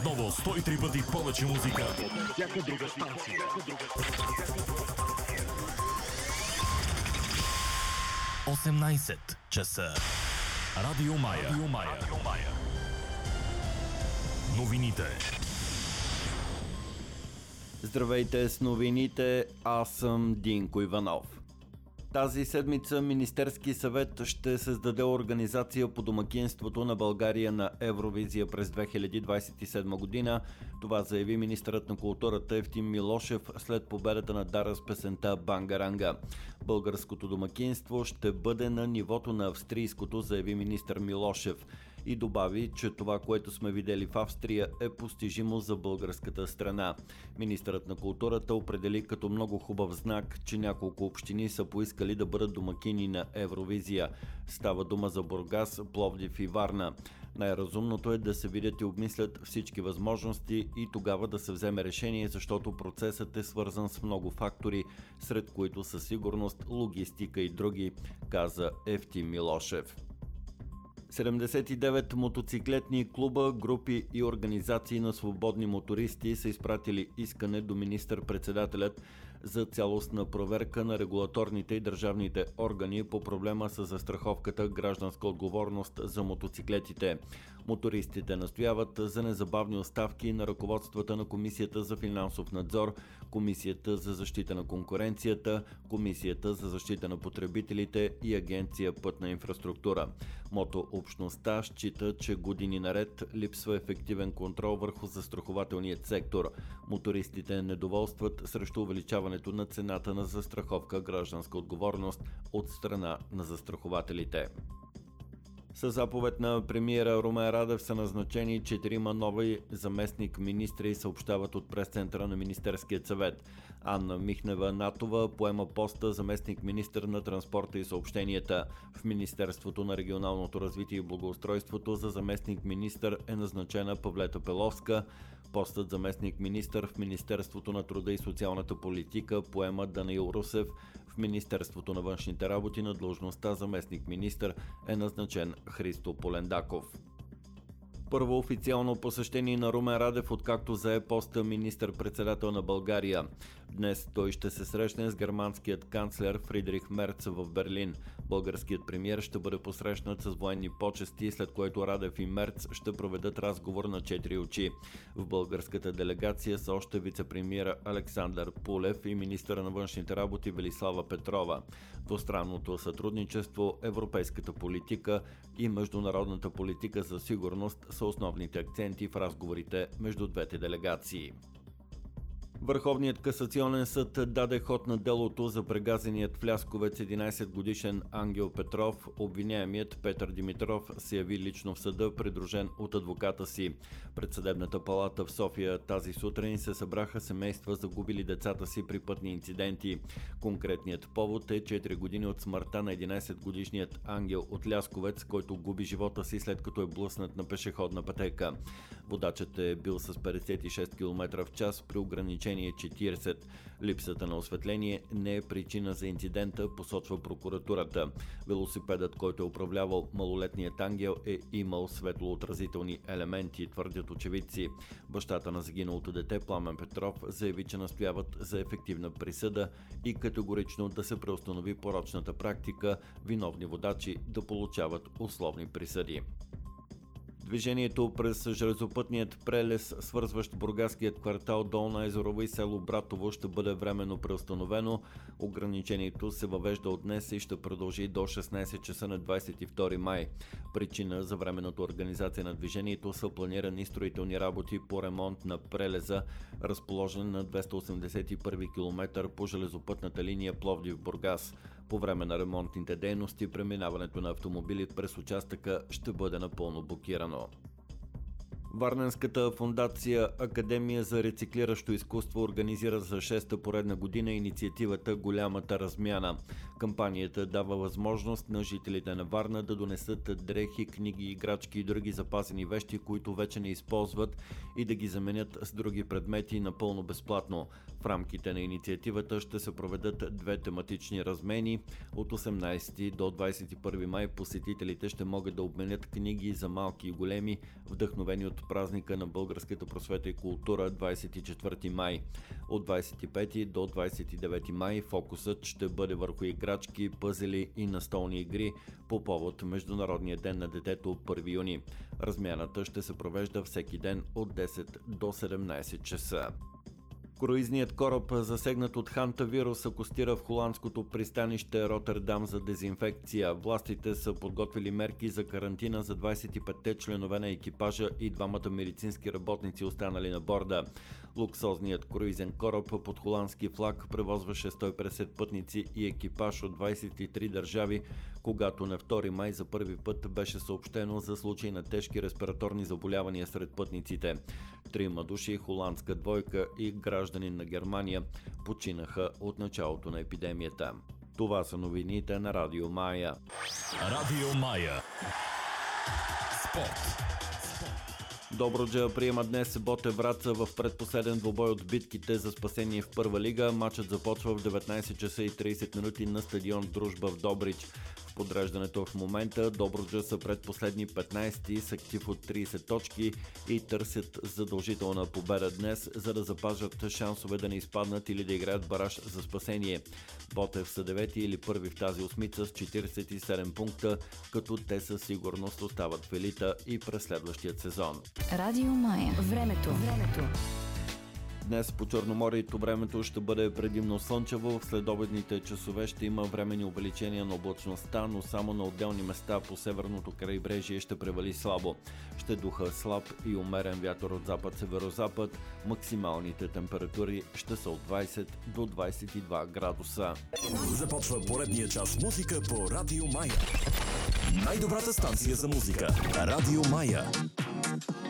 Отново 103 пъти повече музика. Всяка друга станция. 18 часа. Радио Мая. Новините. Здравейте с новините, аз съм Динко Иванов. Тази седмица Министерски съвет ще създаде организация по домакинството на България на Евровизия през 2027 година. Това заяви министърът на културата Евтим Милошев след победата на Дара с песента Бангаранга. Българското домакинство ще бъде на нивото на австрийското, заяви министър Милошев. И добави, че това, което сме видели в Австрия, е постижимо за българската страна. Министърът на културата определи като много хубав знак, че няколко общини са поискали да бъдат домакини на Евровизия. Става дума за Бургас, Пловдив и Варна. Най-разумното е да се видят и обмислят всички възможности и тогава да се вземе решение, защото процесът е свързан с много фактори, сред които със сигурност логистика и други, каза Евтим Милошев. 79 мотоциклетни клуба, групи и организации на свободни мотористи са изпратили искане до министър-председателят за цялостна проверка на регулаторните и държавните органи по проблема с застраховката гражданска отговорност за мотоциклетите. Мотористите настояват за незабавни оставки на ръководствата на Комисията за финансов надзор, Комисията за защита на конкуренцията, Комисията за защита на потребителите и Агенция Пътна инфраструктура. Общността счита, че години наред липсва ефективен контрол върху застрахователният сектор. Мотористите недоволстват срещу увеличаването на цената на застраховка гражданска отговорност от страна на застрахователите. Със заповед на премиера Румен Радев са назначени 4 нови заместник-министри, съобщават от прес-центъра на Министерския съвет. Анна Михнева-Натова поема поста заместник-министър на транспорта и съобщенията. В Министерството на регионалното развитие и благоустройството за заместник-министър е назначена Павлета Пеловска. Постът заместник-министър в Министерството на труда и социалната политика поема Данаил Русев. В Министерството на външните работи на длъжността заместник-министър е назначен Христо Полендаков. Първо официално посещение на Румен Радев, откакто зае поста министър-председател на България. Днес той ще се срещне с германският канцлер Фридрих Мерц в Берлин. Българският премиер ще бъде посрещнат с военни почести, след което Радев и Мерц ще проведат разговор на 4 очи. В българската делегация са още вице-премиера Александър Пулев и министъра на външните работи Велислава Петрова. Двустранното сътрудничество, европейската политика и международната политика за сигурност са основните акценти в разговорите между двете делегации. Върховният касационен съд даде ход на делото за прегазеният в Лясковец 11-годишен Ангел Петров. Обвиняемият Петър Димитров се яви лично в съда, придружен от адвоката си. Пред съдебната палата в София тази сутрин се събраха семейства, загубили децата си при пътни инциденти. Конкретният повод е 4 години от смъртта на 11-годишният Ангел от Лясковец, който губи живота си след като е блъснат на пешеходна пътека. Водачът е бил с 56 км в час при ограничение 40. Липсата на осветление не е причина за инцидента, посочва прокуратурата. Велосипедът, който е управлявал малолетният Ангел, е имал светлоотразителни елементи, твърдят очевидци. Бащата на загиналото дете Пламен Петров заяви, че настояват за ефективна присъда и категорично да се преустанови порочната практика виновни водачи да получават условни присъди. Движението през железопътният прелез, свързващ бургаският квартал Долна Езерова и село Братово, ще бъде временно преустановено. Ограничението се въвежда от днес и ще продължи до 16 часа на 22 май. Причина за временната организация на движението са планирани строителни работи по ремонт на прелеза, разположен на 281 км по железопътната линия Пловдив-Бургас. По време на ремонтните дейности преминаването на автомобили през участъка ще бъде напълно блокирано. Варненската фондация Академия за рециклиращо изкуство организира за 6-та поредна година инициативата Голямата размяна. Кампанията дава възможност на жителите на Варна да донесат дрехи, книги, играчки и други запазени вещи, които вече не използват, и да ги заменят с други предмети напълно безплатно. В рамките на инициативата ще се проведат 2 тематични размени. От 18 до 21 май посетителите ще могат да обменят книги за малки и големи, вдъхновени от отбелязват празника на българската просвета и култура 24 май. От 25 до 29 май фокусът ще бъде върху играчки, пъзели и настолни игри по повод Международния ден на детето 1 юни. Размяната ще се провежда всеки ден от 10 до 17 часа. Круизният кораб, засегнат от хантавирус, акостира в холандското пристанище Ротердам за дезинфекция. Властите са подготвили мерки за карантина за 25-те членове на екипажа и двамата медицински работници, останали на борда. Луксозният круизен кораб под холандски флаг превозваше 150 пътници и екипаж от 23 държави, когато на 2 май за първи път беше съобщено за случай на тежки респираторни заболявания сред пътниците. 3 души, холандска двойка и гражданин на Германия, починаха от началото на епидемията. Това са новините на Радио Мая. Радио Мая. Спорт. Добруджа приема днес Ботев Враца в предпоследен двубой от битките за спасение в Първа лига. Матчът започва в 19 часа и 30 минути на стадион Дружба в Добрич. В подреждането в момента Добруджа са предпоследни 15 с актив от 30 точки и търсят задължителна победа днес, за да запазят шансове да не изпаднат или да играят бараж за спасение. Ботев са 9 или първи в тази осмица с 47 пункта, като те със сигурност остават в елита и през следващия сезон. Радио Мая. Времето. Днес по Черноморието времето ще бъде предимно слънчево. В следобедните часове ще има временни увеличения на облачността, но само на отделни места по северното крайбрежие ще превали слабо. Ще духа слаб и умерен вятър от запад-северозапад. Максималните температури ще са от 20 до 22 градуса. Започва поредния час музика по Радио Мая. Най-добрата станция за музика. Радио Мая.